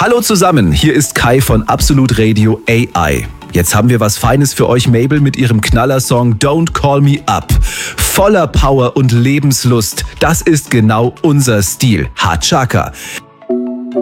Hallo zusammen, hier ist Kai von Absolut Radio AI. Jetzt haben wir was Feines für euch, Mabel, mit ihrem Knallersong Don't Call Me Up. Voller Power und Lebenslust, das ist genau unser Stil. Hachaka.